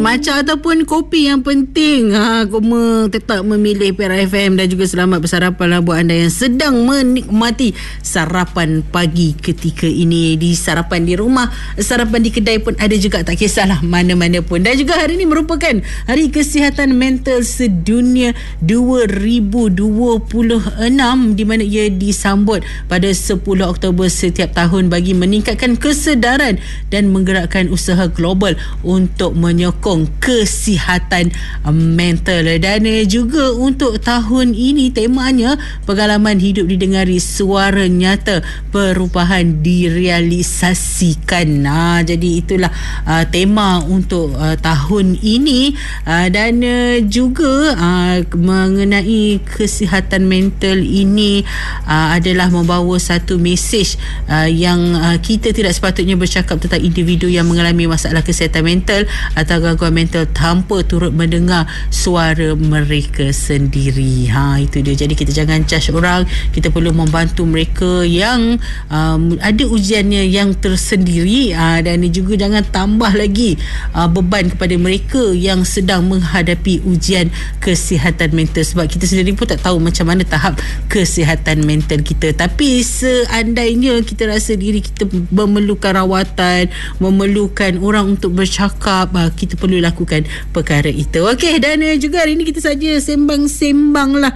Macam ataupun kopi yang penting. Koma tetap memilih Perak FM dan juga selamat bersarapan lah buat anda yang sedang menikmati sarapan pagi ketika ini. Di sarapan di rumah, sarapan di kedai pun ada juga, tak kisahlah mana-mana pun. Dan juga hari ini merupakan Hari Kesihatan Mental Sedunia 2026, di mana ia disambut pada 10 Oktober setiap tahun bagi meningkatkan kesedaran dan menggerakkan usaha global untuk menyokong kesihatan mental. Dan juga untuk tahun ini temanya pengalaman hidup didengari, suara nyata perubahan direalisasikan. Jadi itulah tema untuk tahun ini. Dan juga mengenai kesihatan mental ini adalah membawa satu mesej yang kita tidak sepatutnya bercakap tentang individu yang mengalami masalah kesihatan mental atau gangguan mental tanpa turut mendengar suara mereka sendiri. Itu dia. Jadi kita jangan judge orang, kita perlu membantu mereka yang ada ujiannya yang tersendiri, dan juga jangan tambah lagi beban kepada mereka yang sedang menghadapi ujian kesihatan mental, sebab kita sendiri pun tak tahu macam mana tahap kesihatan mental kita. Tapi seandainya kita rasa diri kita memerlukan rawatan, memerlukan orang untuk bercakap, kita perlu lakukan perkara itu. Okey, dan juga hari ini kita saja sembang-sembang lah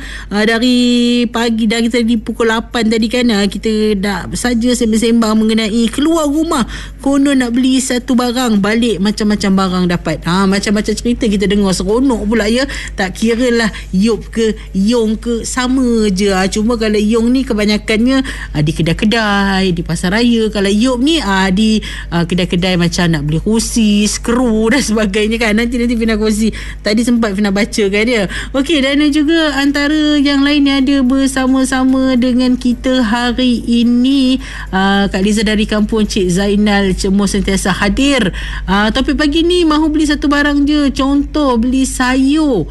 dari pagi, dari tadi pukul 8 tadi kan, kita dah saja sembang-sembang mengenai keluar rumah konon nak beli satu barang, balik macam-macam barang dapat. Macam-macam cerita kita dengar, seronok pula ya. Tak kira lah Yop ke Yong ke, sama je. Cuma kalau Yong ni kebanyakannya di kedai-kedai, di pasar raya. Kalau Yop ni di kedai-kedai macam nak beli kursi, skru dan sebagainya kan. Nanti Fina kongsi. Tadi sempat Fina baca kan dia. Okey, dan juga antara yang lain yang ada bersama-sama dengan kita hari ini, Kak Liza dari kampung Cik Zainal Cemur sentiasa hadir. Topik pagi ni mahu beli satu barang je. Contoh beli sayur.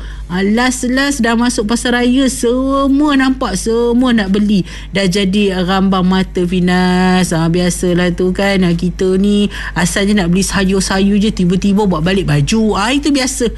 Last dah masuk pasar raya, semua nampak, semua nak beli. Dah jadi rambang mata Finas. Biasalah tu kan, kita ni asalnya nak beli sayur-sayur je, tiba-tiba buat balik baju. Itu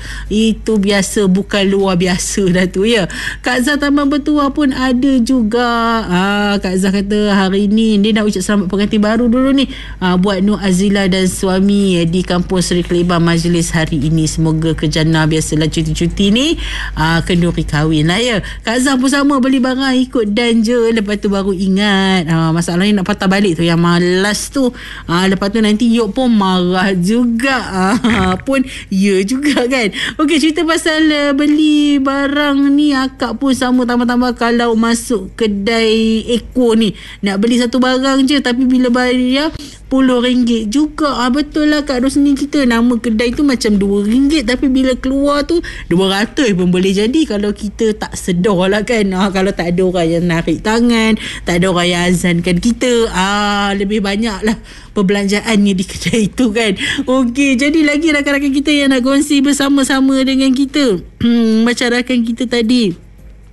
biasa, bukan luar biasa dah tu ya. Kak Zah Taman Bertuah pun ada juga. Kak Zah kata hari ni dia nak ucap selamat pengantin baru dulu ni, buat Nur Azila dan suami di kampung Seri Kelebar majlis hari ini. Semoga kejana. Biasalah cuti-cuti ni kenduri kahwin lah ya. Kak Zah pun sama, beli barang ikut dan je, lepas tu baru ingat. Masalahnya nak patah balik tu, yang malas tu. Lepas tu nanti Yop pun marah juga. Pun ya juga kan. Okey, cerita pasal beli barang ni, akak pun sama. Tambah-tambah kalau masuk kedai Eko ni, nak beli satu barang je, tapi bila bayar RM10 juga. Betul lah Kak Rosni, kita nama kedai tu macam RM2, tapi bila keluar tu 200 pun boleh jadi kalau kita tak sedar lah kan. Kalau tak ada orang yang narik tangan, tak ada orang yang azankan kita, lebih banyak lah perbelanjaannya di kedai itu kan. Okey, jadi lagi rakan-rakan kita yang nak kongsi bersama-sama dengan kita. Macam rakan kita tadi,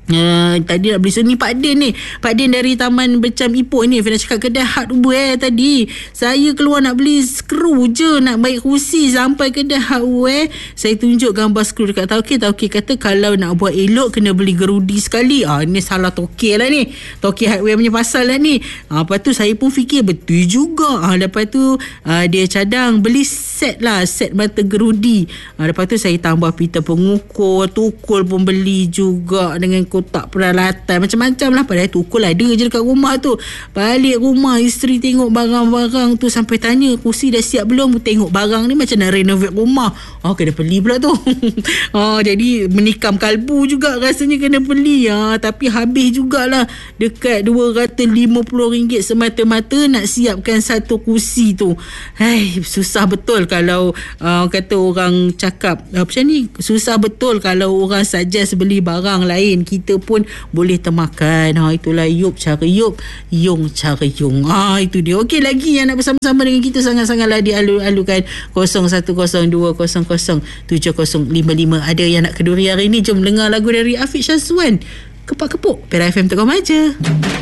tadi nak beli seni Pak Din ni. Pak Din dari Taman Becam Ipoh ni, Fina cakap kedai hardware tadi. Saya keluar nak beli skru je, nak baik kursi, sampai kedai hardware, saya tunjuk gambar skru dekat Tauke. Tauke kata kalau nak buat elok kena beli gerudi sekali. Ni salah Tauke lah ni, Tauke hardware punya pasal lah ni. Lepas tu saya pun fikir betul juga. Lepas tu dia cadang beli set mata gerudi. Lepas tu saya tambah pita pengukur, tukul pun beli juga, dengan kotak peralatan macam-macam lah. Padahal tukul ada je dekat rumah tu. Balik rumah, isteri tengok barang-barang tu sampai tanya, kursi dah siap belum? Tengok barang ni macam nak renovate rumah. Kena beli pula tu. Jadi menikam kalbu juga rasanya kena beli. Tapi habis jugalah dekat RM250 semata-mata nak siapkan satu kursi tu. Susah betul kalau kata orang cakap macam ni. Susah betul kalau orang suggest beli barang lain, kita pun boleh termakan. Itulah Yop cara Yop, Yong cara Yong. Itu dia. Okey, lagi yang nak bersama-sama dengan kita sangat-sangatlah dialu-alukan 0172007055. Ada yang nak keduri hari ni? Jom dengar lagu dari Afiq Syazwan, Kepak Kepuk. Perak FM tekan aja.